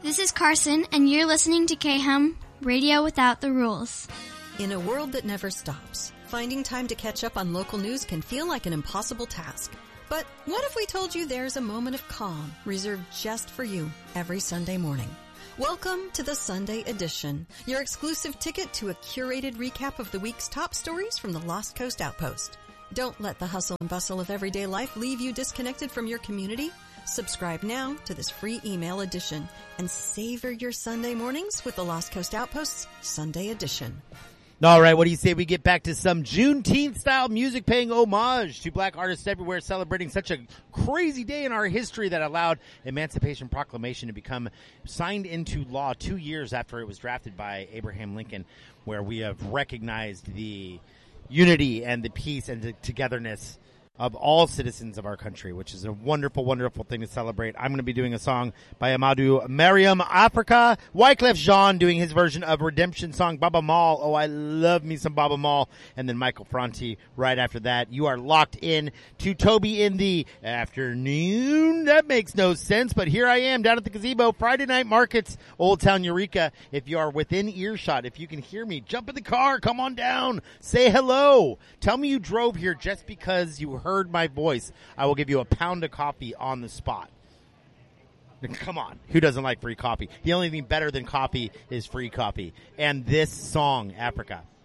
This is Carson, and you're listening to KHUM, Radio Without the Rules. In a world that never stops, finding time to catch up on local news can feel like an impossible task. But what if we told you there's a moment of calm reserved just for you every Sunday morning? Welcome to the Sunday Edition, your exclusive ticket to a curated recap of the week's top stories from the Lost Coast Outpost. Don't let the hustle and bustle of everyday life leave you disconnected from your community. Subscribe now to this free email edition and savor your Sunday mornings with the Lost Coast Outpost's Sunday Edition. All right, what do you say we get back to some Juneteenth-style music paying homage to black artists everywhere celebrating such a crazy day in our history that allowed Emancipation Proclamation to become signed into law 2 years after it was drafted by Abraham Lincoln, where we have recognized the unity and the peace and the togetherness of all citizens of our country, which is a wonderful, wonderful thing to celebrate. I'm going to be doing a song by Amadou Mariam Africa. Wyclef Jean doing his version of Redemption song, Baba Mal. Oh, I love me some Baba Mal. And then Michael Franti right after that. You are locked in to Toby in the afternoon. That makes no sense, but here I am down at the gazebo, Friday Night Markets, Old Town Eureka. If you are within earshot, if you can hear me, jump in the car, come on down, say hello. Tell me you drove here just because you heard my voice. I will give you a pound of coffee on the spot. Come on. Who doesn't like free coffee? The only thing better than coffee is free coffee. And this song, Africa.